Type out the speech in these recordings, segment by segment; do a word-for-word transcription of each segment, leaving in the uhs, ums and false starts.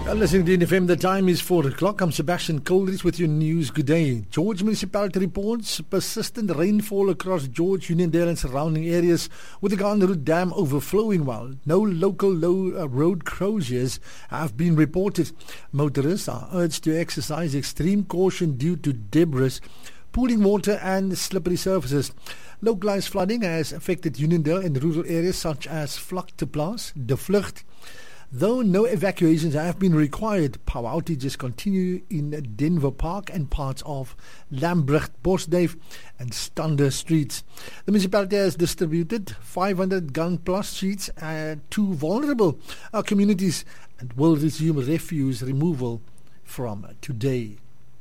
Listening to N F M, the time is four o'clock. I'm Sebastian Coldridge with your news. Good day. George Municipality reports persistent rainfall across George, Uniondale and surrounding areas with the Garnroot Dam overflowing, while no local low uh, road closures have been reported. Motorists are urged to exercise extreme caution due to debris, pooling water and slippery surfaces. Localized flooding has affected Uniondale and rural areas such as Vlakteplaas, De Vlucht. Though no evacuations have been required, power outages continue in Denver Park and parts of Lambrecht, Bosduyf and Stander streets. The municipality has distributed five hundred gun plus sheets uh, to vulnerable uh, communities and will resume refuse removal from today.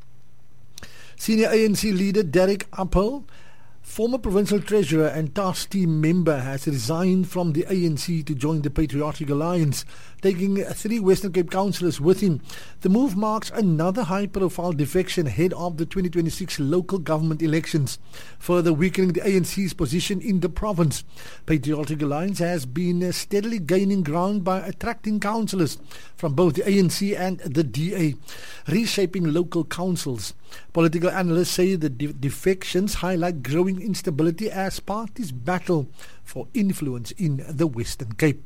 Senior A N C leader Derek Appel, former provincial treasurer and task team member, has resigned from the A N C to join the Patriotic Alliance, taking three Western Cape councillors with him. The move marks another high-profile defection ahead of the twenty twenty-six local government elections, further weakening the A N C's position in the province. Patriotic Alliance has been steadily gaining ground by attracting councillors from both the A N C and the D A, reshaping local councils. Political analysts say the de- defections highlight growing instability as parties battle for influence in the Western Cape.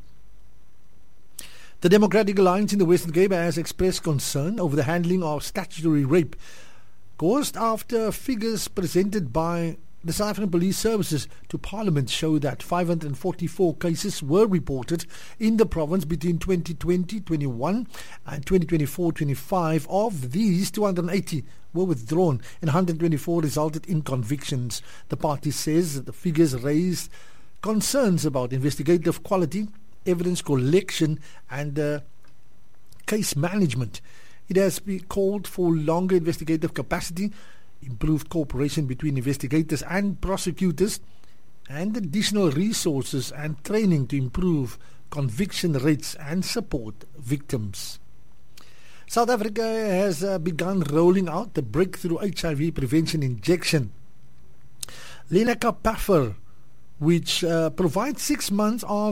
The Democratic Alliance in the Western Cape has expressed concern over the handling of statutory rape caused after figures presented by the South African Police Services to Parliament show that five hundred forty-four cases were reported in the province between twenty twenty to twenty-one and twenty twenty-four to twenty-five. Of these, two hundred eighty were withdrawn and one hundred twenty-four resulted in convictions. The party says that the figures raised concerns about investigative quality, evidence collection and uh, case management. It has been called for longer investigative capacity, improved cooperation between investigators and prosecutors, and additional resources and training to improve conviction rates and support victims. South Africa has uh, begun rolling out the breakthrough H I V prevention injection, Lenacapavir, which uh, provides six months of